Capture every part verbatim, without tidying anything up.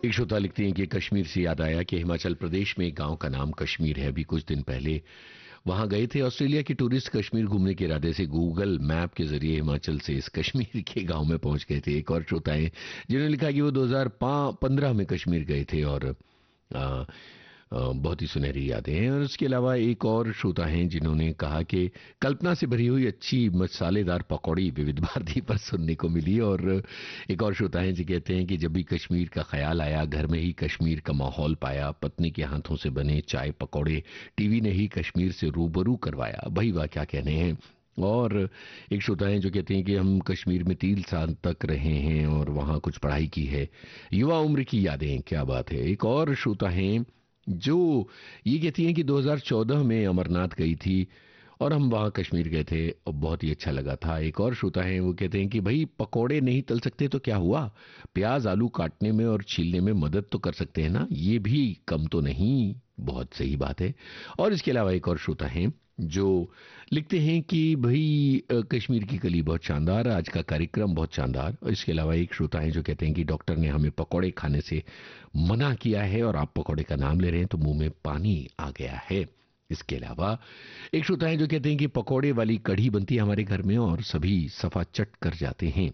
एक श्रोता लिखते हैं कि कश्मीर से याद आया कि हिमाचल प्रदेश में एक गांव का नाम कश्मीर है। अभी कुछ दिन पहले वहां गए थे। ऑस्ट्रेलिया के टूरिस्ट कश्मीर घूमने के इरादे से गूगल मैप के जरिए हिमाचल से इस कश्मीर के गांव में पहुंच गए थे। एक और श्रोता है जिन्होंने लिखा कि वो दो हज़ार पंद्रह में कश्मीर गए थे और आ, आ, बहुत ही सुनहरी यादें हैं। और उसके अलावा एक और श्रोता हैं जिन्होंने कहा कि कल्पना से भरी हुई अच्छी मसालेदार पकौड़ी विविध भारती पर सुनने को मिली। और एक और श्रोता हैं जो कहते हैं कि जब भी कश्मीर का ख्याल आया, घर में ही कश्मीर का माहौल पाया, पत्नी के हाथों से बने चाय पकौड़े टीवी ने ही कश्मीर से रूबरू करवाया। भाई वाह, क्या कहने हैं। और एक श्रोता हैं जो कहते हैं कि हम कश्मीर में तीन साल तक रहे हैं और वहां कुछ पढ़ाई की है। युवा उम्र की यादें, क्या बात है। एक और श्रोता हैं जो ये कहती हैं कि दो हज़ार चौदह में अमरनाथ गई थी और हम वहां कश्मीर गए थे और बहुत ही अच्छा लगा था। एक और श्रोता हैं वो कहते हैं कि भाई पकोड़े नहीं तल सकते तो क्या हुआ, प्याज आलू काटने में और छीलने में मदद तो कर सकते हैं ना, ये भी कम तो नहीं। बहुत सही बात है। और इसके अलावा एक और श्रोता हैं जो लिखते हैं कि भाई अ, कश्मीर की कली बहुत शानदार, आज का कार्यक्रम बहुत शानदार। और इसके अलावा एक श्रोता हैं जो कहते हैं कि डॉक्टर ने हमें पकौड़े खाने से मना किया है और आप पकौड़े का नाम ले रहे हैं तो मुंह में पानी आ गया है। इसके अलावा एक श्रोता है जो कहते हैं कि पकौड़े वाली कढ़ी बनती है हमारे घर में और सभी सफा चट कर जाते हैं।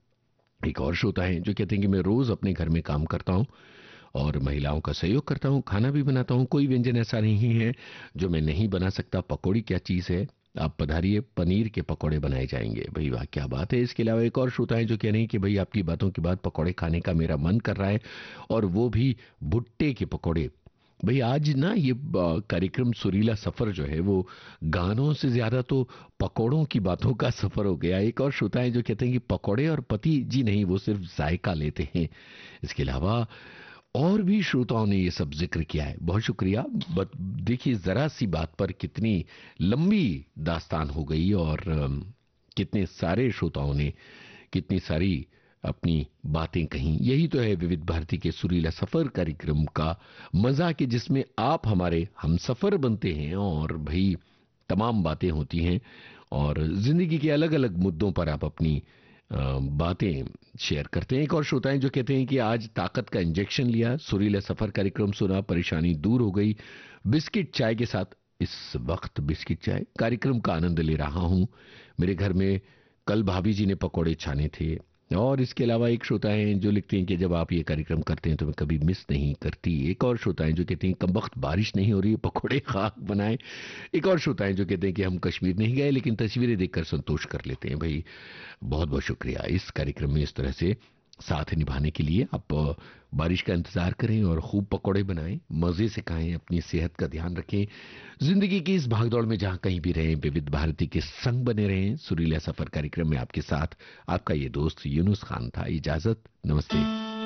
एक और श्रोता है जो कहते हैं कि मैं रोज अपने घर में काम करता हूं और महिलाओं का सहयोग करता हूं, खाना भी बनाता हूं, कोई व्यंजन ऐसा नहीं है जो मैं नहीं बना सकता। पकौड़ी क्या चीज है, आप पधारिए, पनीर के पकौड़े बनाए जाएंगे। भाई वाह, क्या बात है। इसके अलावा एक और श्रोता है जो कह रहे हैं कि भाई आपकी बातों के बाद पकौड़े खाने का मेरा मन कर रहा है और वो भी भुट्टे के पकौड़े। भाई आज ना ये आ, कार्यक्रम सुरीला सफर जो है वो गानों से ज्यादा तो पकौड़ों की बातों का सफर हो गया। एक और श्रोता है जो कहते हैं कि पकौड़े और पति जी नहीं, वो सिर्फ जायका लेते हैं। इसके अलावा और भी श्रोताओं ने ये सब जिक्र किया है, बहुत शुक्रिया। बट देखिए जरा सी बात पर कितनी लंबी दास्तान हो गई और अम, कितने सारे श्रोताओं ने कितनी सारी अपनी बातें कही। यही तो है विविध भारती के सुरीला सफर कार्यक्रम का मजा, कि जिसमें आप हमारे हम सफर बनते हैं और भाई तमाम बातें होती हैं और जिंदगी के अलग अलग मुद्दों पर आप अपनी अ, बातें शेयर करते हैं। एक और श्रोता हैं जो कहते हैं कि आज ताकत का इंजेक्शन लिया, सुरीला सफर कार्यक्रम सुना, परेशानी दूर हो गई, बिस्किट चाय के साथ इस वक्त बिस्किट चाय कार्यक्रम का आनंद ले रहा हूं। मेरे घर में कल भाभी जी ने पकौड़े छाने थे। और इसके अलावा एक श्रोता हैं जो लिखते हैं कि जब आप ये कार्यक्रम करते हैं तो मैं कभी मिस नहीं करती। एक और श्रोता हैं जो कहते हैं कमबख्त बारिश नहीं हो रही है, पकौड़े खाक बनाए। एक और श्रोता हैं जो कहते हैं कि हम कश्मीर नहीं गए लेकिन तस्वीरें देखकर संतोष कर लेते हैं। भाई बहुत बहुत शुक्रिया इस कार्यक्रम में इस तरह से साथ निभाने के लिए। आप अ, बारिश का इंतजार करें और खूब पकौड़े बनाएं, मजे से खाएं, अपनी सेहत का ध्यान रखें। जिंदगी की इस भागदौड़ में जहां कहीं भी रहें, विविध भारती के संग बने रहें। सुरीला सफर कार्यक्रम में आपके साथ आपका ये दोस्त यूनुस खान था। इजाजत, नमस्ते।